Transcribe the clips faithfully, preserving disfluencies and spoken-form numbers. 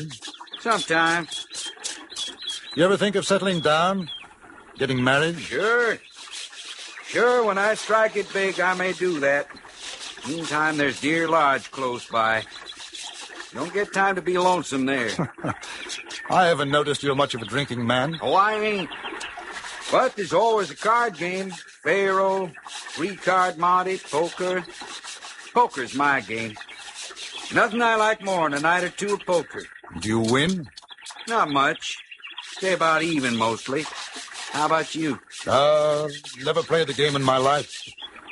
Sometimes. You ever think of settling down? Getting married? Sure. Sure, when I strike it big, I may do that. Meantime, there's Deer Lodge close by. You don't get time to be lonesome there. I haven't noticed you're much of a drinking man. Oh, I ain't. But there's always a card game. Faro, three-card Monte, poker. Poker's my game. Nothing I like more than a night or two of poker. Do you win? Not much. Stay about even, mostly. How about you? Uh, never played the game in my life.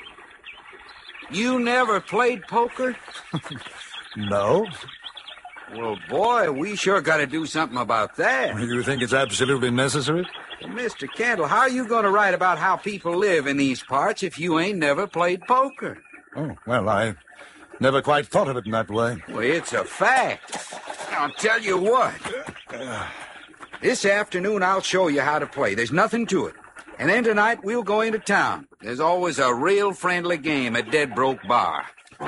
You never played poker? No. Well, boy, we sure got to do something about that. You think it's absolutely necessary? Well, Mister Kendall, how are you going to write about how people live in these parts if you ain't never played poker? Oh, well, I never quite thought of it in that way. Well, it's a fact. I'll tell you what. This afternoon, I'll show you how to play. There's nothing to it. And then tonight, we'll go into town. There's always a real friendly game at Dead Broke Bar.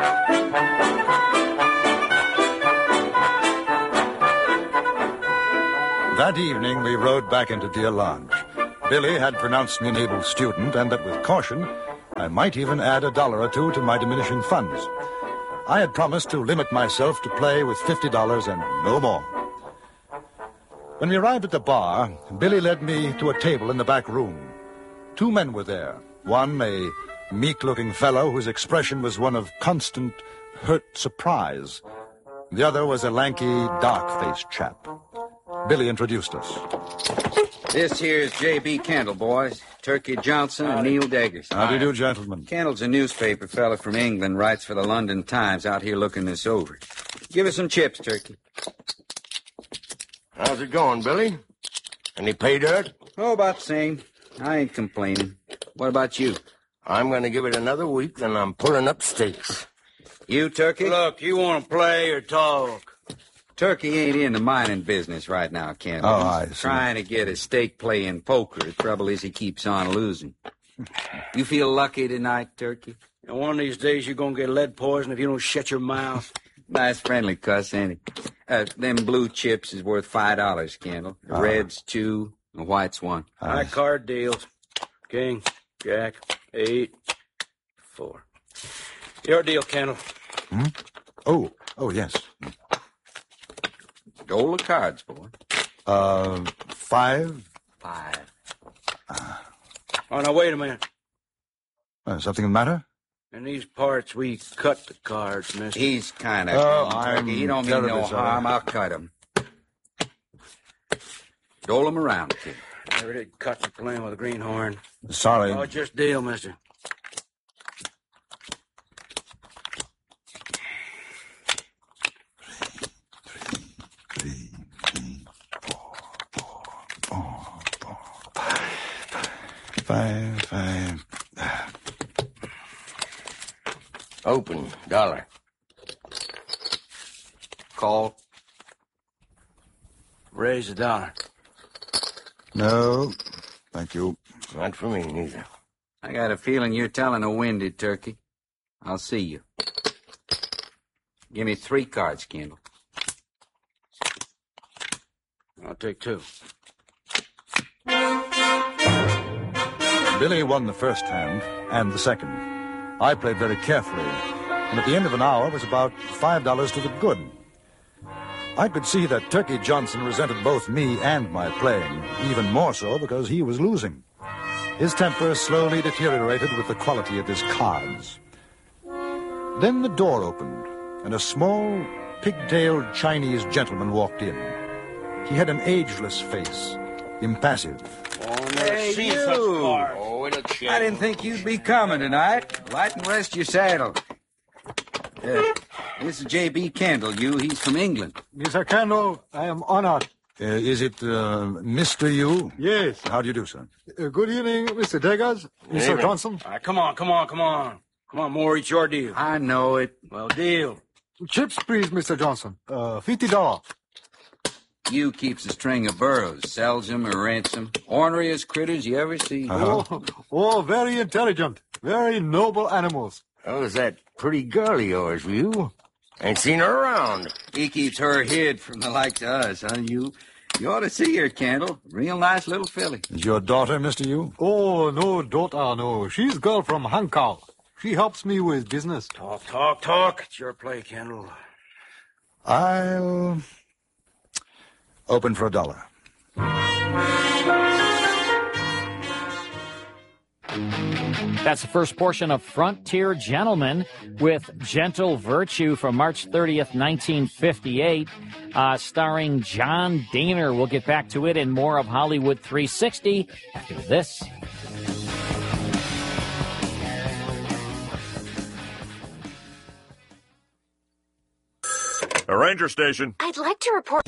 That evening, we rode back into Deer Lodge. Billy had pronounced me an able student, and that with caution, I might even add a dollar or two to my diminishing funds. I had promised to limit myself to play with fifty dollars and no more. When we arrived at the bar, Billy led me to a table in the back room. Two men were there. One, a meek-looking fellow whose expression was one of constant, hurt surprise. The other was a lanky, dark-faced chap. Billy introduced us. This here's J B. Kendall, boys. Turkey Johnson and Neil Deggers. How do you do, gentlemen? Kendall's a newspaper fella from England, writes for the London Times, out here looking this over. Give us some chips, Turkey. How's it going, Billy? Any pay dirt? Oh, about the same. I ain't complaining. What about you? I'm going to give it another week, then I'm pulling up stakes. You, Turkey? Look, you want to play or talk? Turkey ain't in the mining business right now, Kendall. Oh, I He's see. trying to get a stake play in poker. The trouble is he keeps on losing. You feel lucky tonight, Turkey? And one of these days you're going to get lead poison if you don't shut your mouth. Nice friendly cuss, ain't he? Uh, them blue chips is worth five dollars, Kendall. The Uh-huh. red's two, the white's one. High card deals. King, Jack, eight, four. Your deal, Kendall. Hmm? Oh, oh, yes. Dole of cards, boy. Uh, five? Five. Oh, now, wait a minute. Uh, something the matter? In these parts, we cut the cards, mister. He's kind of... Oh, Turkey. I'm He don't mean terribly no sorry. harm. I'll cut him. Dole him around, kid. Never did cut the playing with a greenhorn. Sorry. Oh, just deal, mister. Three, three, four, four, four, four, five, five, five. Open, dollar. Call. Raise a dollar. No, thank you. Not for me, neither. I got a feeling you're telling a winded, Turkey. I'll see you. Give me three cards, Kendall. I'll take two. Billy won the first hand and the second. I played very carefully, and at the end of an hour was about five dollars to the good. I could see that Turkey Johnson resented both me and my playing, even more so because he was losing. His temper slowly deteriorated with the quality of his cards. Then the door opened, and a small, pigtailed Chinese gentleman walked in. He had an ageless face, impassive. Oh, never Hey, seen you. such cards. Oh, it'll change. I didn't think you'd be coming tonight. Light and rest your saddle. Uh, this is J B. Kendall. You, he's from England. Mister Kendall, I am honored. Uh, is it uh, Mister Yu? Yes. How do you do, sir? Uh, good evening, Mister Deggers, Mister Evening. Johnson. All right, come on, come on, come on. Come on, more, it's your deal. I know it. Well, deal. Chips, please, Mister Johnson. Uh, fifty dollars. You keeps a string of burros, sells them or rents them. Orneriest critters you ever see. Uh-huh. Oh, oh, very intelligent. Very noble animals. How's that pretty girl of yours, you? Ain't seen her around. He keeps her hid from the likes of us, huh? You, you ought to see her, Kendall. Real nice little filly. Is your daughter, Mister Yu? Oh, no, daughter, no. She's girl from Hong Kong. She helps me with business. Talk, talk, talk. It's your play, Kendall. I'll open for a dollar. That's the first portion of Frontier Gentlemen with Gentle Virtue from March thirtieth, nineteen fifty-eight, uh, starring John Daner. We'll get back to it and more of Hollywood three sixty after this. A ranger station. I'd like to report.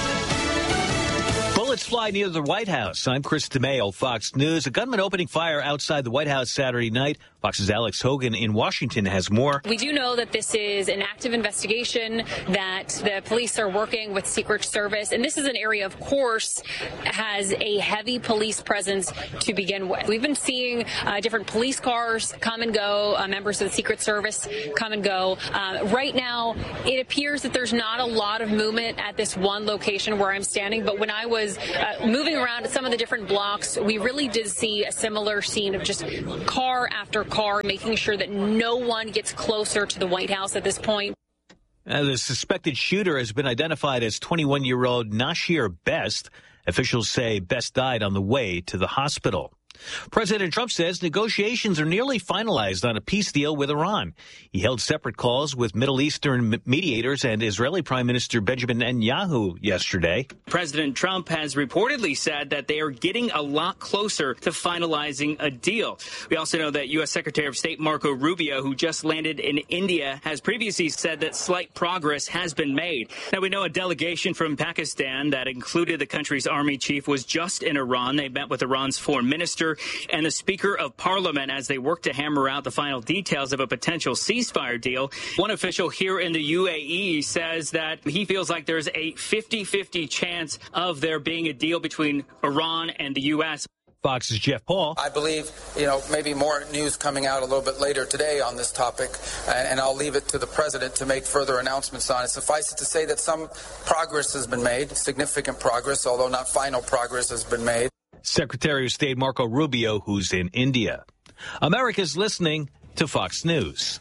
Bullets fly near the White House. I'm Chris DeMeo, Fox News. A gunman opening fire outside the White House Saturday night. Fox's Alex Hogan in Washington has more. We do know that this is an active investigation, that the police are working with Secret Service, and this is an area, of course, has a heavy police presence to begin with. We've been seeing uh, different police cars come and go, uh, members of the Secret Service come and go. Uh, right now, it appears that there's not a lot of movement at this one location where I'm standing, but when I was uh, moving around at some of the different blocks, we really did see a similar scene of just car after car, making sure that no one gets closer to the White House at this point. Uh, the suspected shooter has been identified as twenty-one-year-old Nashir Best. Officials say Best died on the way to the hospital. President Trump says negotiations are nearly finalized on a peace deal with Iran. He held separate calls with Middle Eastern mediators and Israeli Prime Minister Benjamin Netanyahu yesterday. President Trump has reportedly said that they are getting a lot closer to finalizing a deal. We also know that U S Secretary of State Marco Rubio, who just landed in India, has previously said that slight progress has been made. Now, we know a delegation from Pakistan that included the country's army chief was just in Iran. They met with Iran's foreign minister and the Speaker of Parliament as they work to hammer out the final details of a potential ceasefire deal. One official here in the U A E says that he feels like there's a fifty-fifty chance of there being a deal between Iran and the U S. Fox's Jeff Paul. I believe, you know, maybe more news coming out a little bit later today on this topic, and I'll leave it to the president to make further announcements on it. Suffice it to say that some progress has been made, significant progress, although not final progress has been made. Secretary of State Marco Rubio, who's in India. America's listening to Fox News.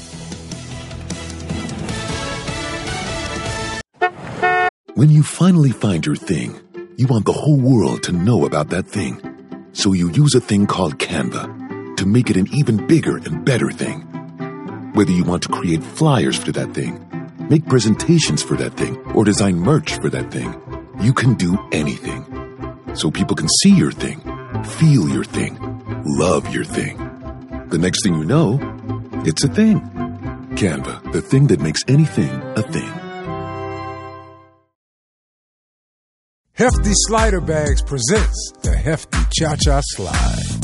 When you finally find your thing, you want the whole world to know about that thing. So you use a thing called Canva to make it an even bigger and better thing. Whether you want to create flyers for that thing, make presentations for that thing, or design merch for that thing, you can do anything. So people can see your thing, feel your thing, love your thing. The next thing you know, it's a thing. Canva, the thing that makes anything a thing. Hefty Slider Bags presents the Hefty Cha-Cha Slide.